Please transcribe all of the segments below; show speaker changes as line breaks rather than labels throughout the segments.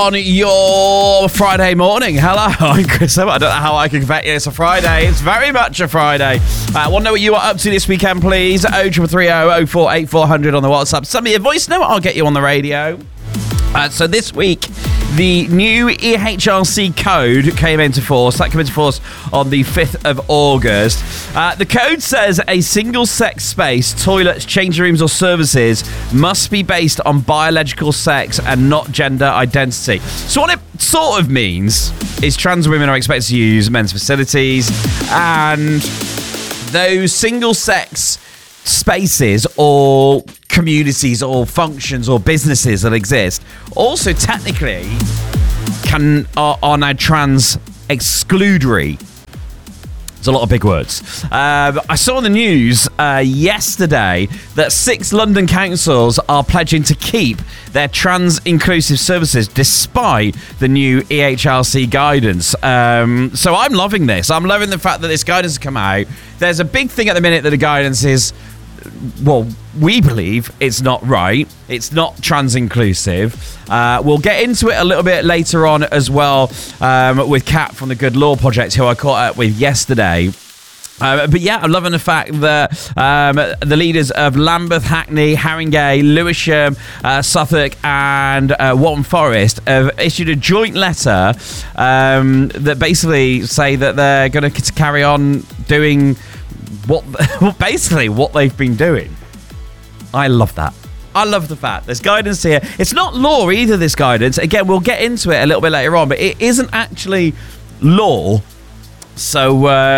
On your Friday morning. Hello, I'm Chris. I don't know how I can convey you. It's a Friday. It's very much a Friday. Want to know what you are up to this weekend, please? 0330 048 400 on the WhatsApp. Send me a voice note. I'll get you on the radio. So this week, the new EHRC code came into force. That came into force on the 5th of August. The code says a single-sex space, toilets, changing rooms or services must be based on biological sex and not gender identity. So what it sort of means is trans women are expected to use men's facilities, and those single-sex spaces or communities or functions or businesses that exist also technically are now trans excludery. It's a lot of big words. I saw in the news yesterday that 6 London councils are pledging to keep their trans inclusive services despite the new EHRC guidance. So I'm loving this. I'm loving the fact that this guidance has come out. There's a big thing at the minute that the guidance is, well, we believe it's not right. It's not trans inclusive. We'll get into it a little bit later on as well with Kat from the Good Law Project, who I caught up with yesterday. But yeah, I'm loving the fact that the leaders of Lambeth, Hackney, Haringey, Lewisham, Suffolk and Waltham Forest have issued a joint letter that basically say that they're going to carry on doing what they've been doing. I love that. I love the fact there's guidance here. It's not law either, this guidance. Again, we'll get into it a little bit later on, but it isn't actually law. So,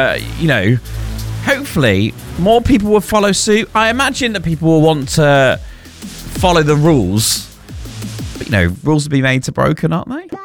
hopefully more people will follow suit. I imagine that people will want to follow the rules. But, rules will be made to broken, aren't they?